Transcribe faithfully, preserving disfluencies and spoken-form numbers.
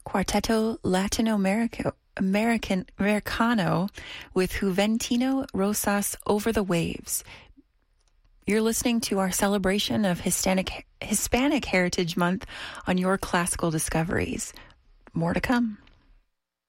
Quarteto Latino America, American Americano with Juventino Rosas Over the Waves. You're listening to our celebration of Hispanic, Hispanic Heritage Month on Your Classical Discoveries. More to come.